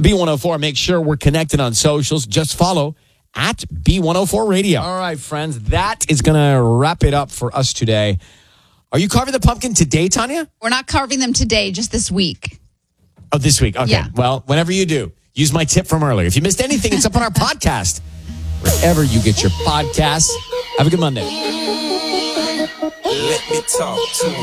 B104. Make sure we're connected on socials. Just follow at B104 Radio. All right, friends, that is going to wrap it up for us today. Are you carving the pumpkin today, Tanya? We're not carving them today, just this week. Oh, this week. Okay. Yeah. Well, whenever you do, use my tip from earlier. If you missed anything, it's up on our podcast. Wherever you get your podcasts. Have a good Monday. Let me talk to